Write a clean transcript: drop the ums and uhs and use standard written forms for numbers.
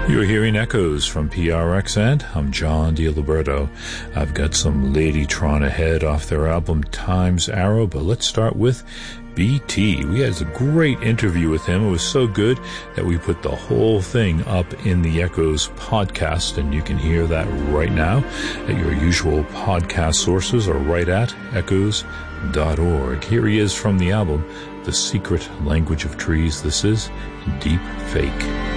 You're hearing Echoes from PRXN. I'm John DiLiberto. I've got some Ladytron ahead off their album Time's Arrow, but let's start with BT. We had a great interview with him. It was so good that we put the whole thing up in the Echoes podcast, and you can hear that right now at your usual podcast sources or right at echoes.org. Here he is from the album The Secret Language of Trees. This is Deep Fake.